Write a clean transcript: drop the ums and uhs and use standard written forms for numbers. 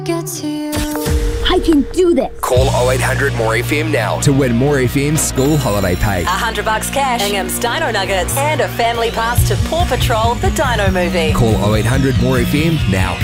Get to you. I can do this. Call 0800 More FM now to win More FM's school holiday pay. $100 cash, Ingham's Dino Nuggets, and a family pass to Paw Patrol, the Dino movie. Call 0800 More FM now.